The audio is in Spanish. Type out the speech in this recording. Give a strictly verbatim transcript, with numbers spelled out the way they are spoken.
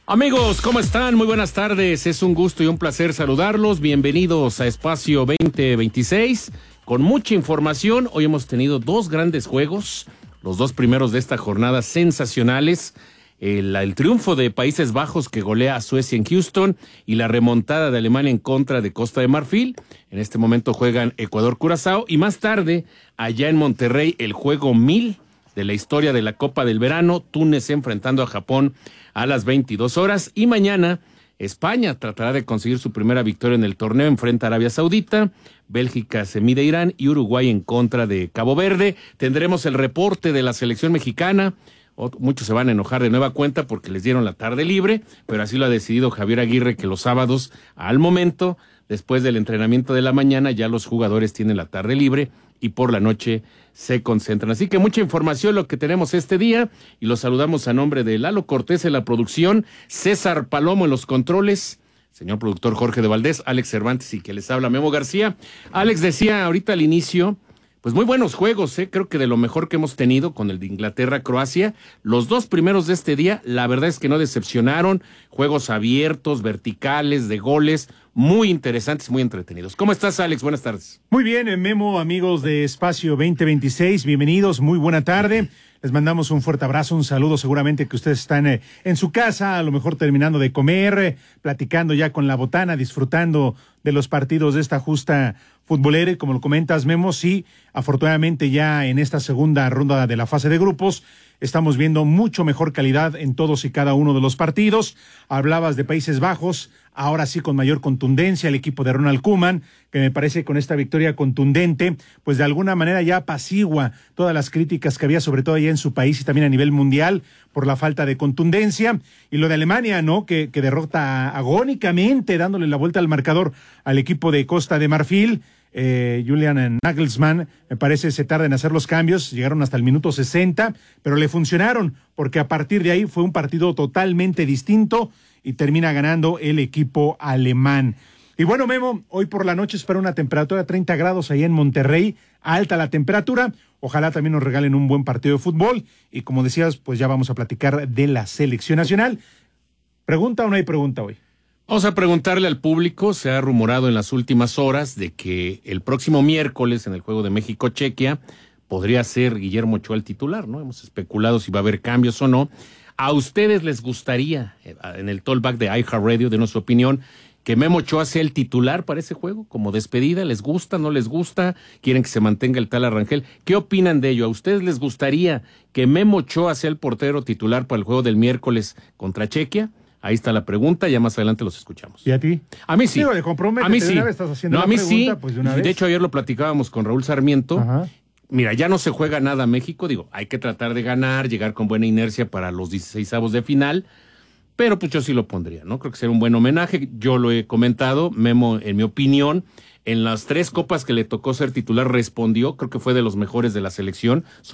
Amigos, ¿cómo están? Muy buenas tardes. Es un gusto y un placer saludarlos. Bienvenidos a Espacio veinte veintiséis. Con mucha información, hoy hemos tenido dos grandes juegos, los dos primeros de esta jornada sensacionales. El, el triunfo de Países Bajos que golea a Suecia en Houston y la remontada de Alemania en contra de Costa de Marfil. En este momento juegan Ecuador-Curazao y más tarde, allá en Monterrey, el juego mil de la historia de la Copa del Verano, Túnez enfrentando a Japón a las veintidós horas. Y mañana, España tratará de conseguir su primera victoria en el torneo, enfrenta a Arabia Saudita, Bélgica se mide a Irán y Uruguay en contra de Cabo Verde. Tendremos el reporte de la selección mexicana. Muchos se van a enojar de nueva cuenta porque les dieron la tarde libre, pero así lo ha decidido Javier Aguirre, que los sábados, al momento, después del entrenamiento de la mañana, ya los jugadores tienen la tarde libre y por la noche se concentran. Así que mucha información lo que tenemos este día y los saludamos a nombre de Lalo Cortés en la producción, César Palomo en los controles, señor productor Jorge de Valdés, Alex Cervantes y que les habla Memo García. Alex decía ahorita al inicio, pues muy buenos juegos, ¿eh? Creo que de lo mejor que hemos tenido con el de Inglaterra-Croacia. Los dos primeros de este día, la verdad es que no decepcionaron. Juegos abiertos, verticales, de goles, muy interesantes, muy entretenidos. ¿Cómo estás, Alex? Buenas tardes. Muy bien, Memo, amigos de Espacio veinte veintiséis, bienvenidos, muy buena tarde. Les mandamos un fuerte abrazo, un saludo, seguramente que ustedes están eh, en su casa, a lo mejor terminando de comer, eh, platicando ya con la botana, disfrutando de los partidos de esta justa futbolera. Y como lo comentas, Memo, sí, afortunadamente ya en esta segunda ronda de la fase de grupos, estamos viendo mucho mejor calidad en todos y cada uno de los partidos. Hablabas de Países Bajos, ahora sí con mayor contundencia, el equipo de Ronald Koeman, que me parece con esta victoria contundente, pues de alguna manera ya apacigua todas las críticas que había, sobre todo allá en su país y también a nivel mundial, por la falta de contundencia. Y lo de Alemania, ¿no? Que, que derrota agónicamente, dándole la vuelta al marcador al equipo de Costa de Marfil. Eh, Julian Nagelsmann, me parece, se tarda en hacer los cambios, llegaron hasta el minuto sesenta, pero le funcionaron, porque a partir de ahí fue un partido totalmente distinto y termina ganando el equipo alemán. Y bueno, Memo, hoy por la noche espera una temperatura de treinta grados ahí en Monterrey, alta la temperatura, ojalá también nos regalen un buen partido de fútbol, y como decías, pues ya vamos a platicar de la selección nacional. ¿Pregunta o no hay pregunta hoy? Vamos a preguntarle al público. Se ha rumorado en las últimas horas de que el próximo miércoles en el juego de México-Chequia podría ser Guillermo Ochoa el titular, ¿no? Hemos especulado si va a haber cambios o no. ¿A ustedes les gustaría, en el talkback de iHeartRadio, de nuestra opinión, que Memo Ochoa sea el titular para ese juego, como despedida? ¿Les gusta, no les gusta? ¿Quieren que se mantenga el tal Arrangel? ¿Qué opinan de ello? ¿A ustedes les gustaría que Memo Ochoa sea el portero titular para el juego del miércoles contra Chequia? Ahí está la pregunta, ya más adelante los escuchamos. ¿Y a ti? A mí sí. Digo, de comprométete, a mí de sí. una vez estás haciendo no, la a mí pregunta, sí. pues de una de vez. hecho, ayer lo platicábamos con Raúl Sarmiento. Ajá. Mira, ya no se juega nada a México. Digo, hay que tratar de ganar, llegar con buena inercia para los dieciseisavos de final. Pero pues yo sí lo pondría, ¿no? Creo que sería un buen homenaje. Yo lo he comentado, Memo, en mi opinión, en las tres copas que le tocó ser titular respondió. Creo que fue de los mejores de la selección.